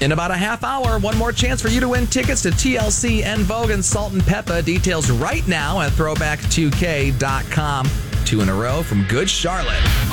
In about a half hour, one more chance for you to win tickets to TLC, En Vogue, and Salt and Peppa. Details right now at throwback2k.com. 2 in a row from Good Charlotte.